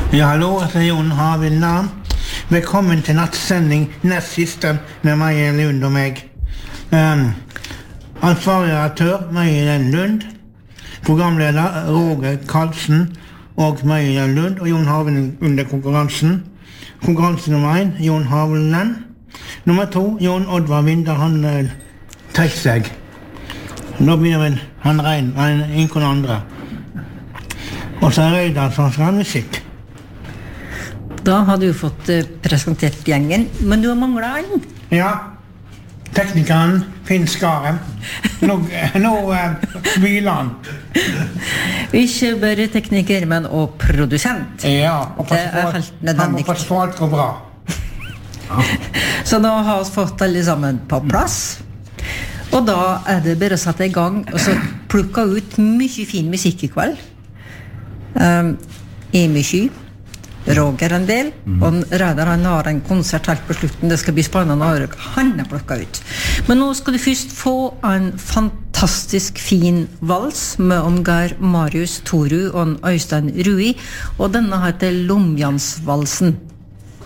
Ja, hallo, jeg Jon Havild Navn. Velkommen til nattsending nest siste med Maja Lund og meg. Ansvarlig redaktør Maja Lund, programleder Roger Karlsen og Maja Lund og Jon Havild under konkurransen. Konkurranse nummer 1, Jon Havild Lund. Nummer 2, Jon Oddvar Vinter, han trekker seg. Nå begynner han regn, ingen andre. Og så Reidar som skal ha musikk. Da har du fått presentert gjengen, men du har manglet han. Ja, teknikeren Finn Skaren. Nå hviler han. Ikke bare tekniker, men og produsent. Ja, og det helt nødvendig. Han må passe på alt går bra. Så nå har vi fått alle sammen på plass. Og da det bare å sette i gang og så plukke ut mye fin musikk i kveld. Mye Roger en del, og Reidar han har en konsert helt på slutten. Det skal bli spennende å høre han har plukket ut. Men nå skal du først få en fantastisk fin vals med om Geir Marius Toru og Øystein Rui, og denne heter Lomjansvalsen.